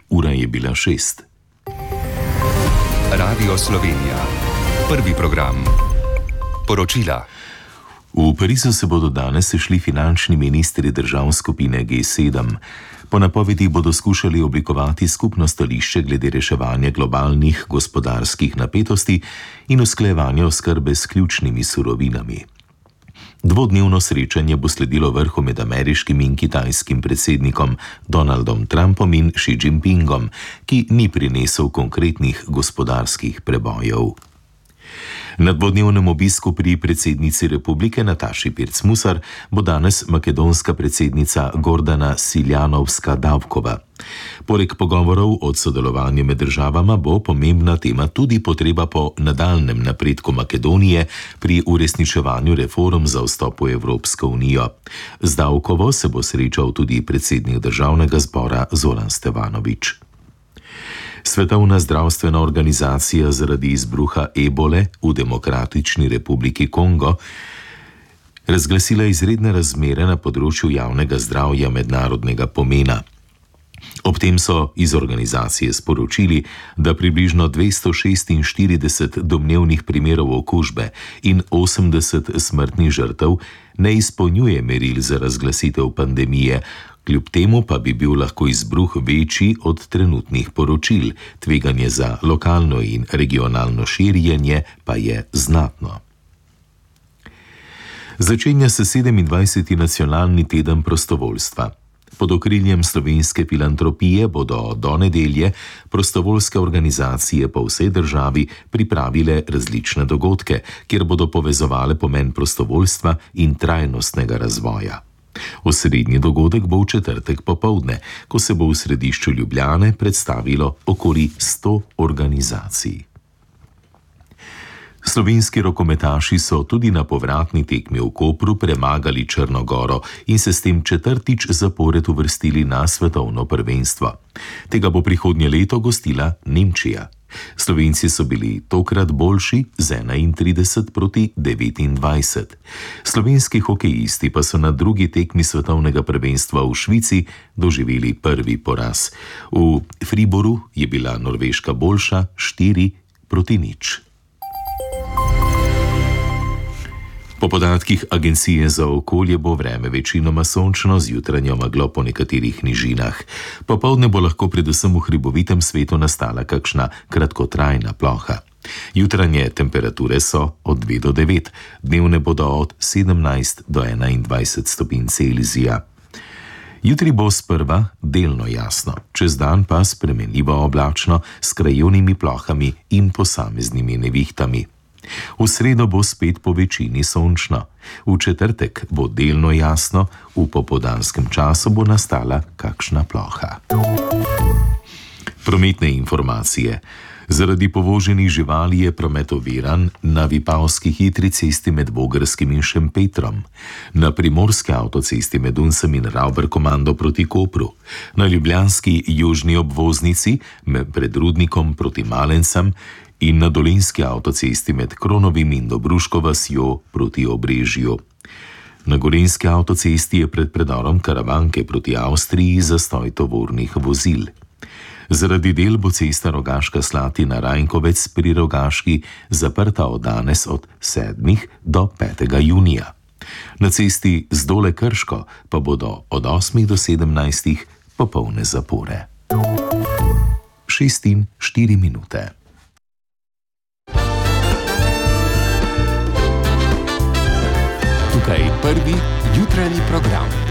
Ura je bila 6. Radio Slovenija. Prvi program. Poročila. V Parizu se bodo danes sešli finančni ministri držav skupine G7. Po napovedih bodo skušali oblikovati skupno stališče glede reševanja globalnih gospodarskih napetosti in usklajevanja oskrbe s ključnimi surovinami. Dvodnevno srečanje bo sledilo vrhu med ameriškim in kitajskim predsednikom Donaldom Trumpom in Xi Jinpingom, ki ni prinesel konkretnih gospodarskih prebojev. Na dvodnevnem obisku pri predsednici republike Nataši Pirc-Musar bo danes makedonska predsednica Gordana Siljanovska-Davkova. Poleg pogovorov o sodelovanju med državama bo pomembna tema tudi potreba po nadaljnjem napredku Makedonije pri uresničevanju reform za vstop v Evropsko unijo. Z Davkovo se bo srečal tudi predsednik državnega zbora Zoran Stevanović. Svetovna zdravstvena organizacija zaradi izbruha ebole v Demokratični republiki Kongo razglasila izredne razmere na področju javnega zdravja mednarodnega pomena. Ob tem so iz organizacije sporočili, da približno 246 domnevnih primerov okužbe in 80 smrtnih žrtev ne izpolnjuje meril za razglasitev pandemije, kljub temu pa bi bil lahko izbruh večji od trenutnih poročil, tveganje za lokalno in regionalno širjenje pa je znatno. Začenja se 27. nacionalni teden prostovoljstva. Pod okriljem slovenske filantropije bodo do nedelje prostovoljske organizacije po vsej državi pripravile različne dogodke, kjer bodo povezovale pomen prostovoljstva in trajnostnega razvoja. Osrednji dogodek bo v četrtek popoldne, ko se bo v središču Ljubljane predstavilo okoli 100 organizacij. Slovenski rokometaši so tudi na povratni tekmi v Kopru premagali Črno Goro in se s tem četrtič zapored uvrstili na svetovno prvenstvo. Tega bo prihodnje leto gostila Nemčija. Slovenci so bili tokrat boljši z 31-29. Slovenski hokejisti pa so na drugi tekmi svetovnega prvenstva v Švici doživeli prvi poraz. V Friboru je bila Norveška boljša 4-0. Po podatkih Agencije za okolje bo vreme večinoma sončno z jutranjo meglo po nekaterih nižinah. Popoldne bo lahko predvsem v hribovitem svetu nastala kakšna kratkotrajna ploha. Jutranje temperature so od 2 do 9, dnevne bodo od 17 do 21 stopinj Celzija. Jutri bo sprva delno jasno, čez dan pa spremenljivo oblačno s krajevnimi plohami in posameznimi nevihtami. V sredo bo spet po večini sončno, v četrtek bo delno jasno, v popoldanskem času bo nastala kakšna ploha. Prometne informacije. Zaradi povoženih živali je promet oviran na Vipavski hitri cesti med Vogrskim in Šempetrom, na Primorski avtocesti med Uncem in Ravberkomando proti Kopru, na Ljubljanski južni obvoznici pred Rudnikom proti Malencem in na Dolenjski avtocesti med Kronovim in Dobruško vasjo proti Obrežju. Na Gorenjski avtocesti je pred predorom Karavanke proti Avstriji zastoj tovornih vozil. Zaradi del bo cesta Rogaška Slatina-Rajnkovec pri Rogaški zaprta od danes od 7. do 5. junija. Na cesti Zdole Krško pa bodo od 8. do 17. popolne zapore. 6:04. Tukaj prvi jutranji program.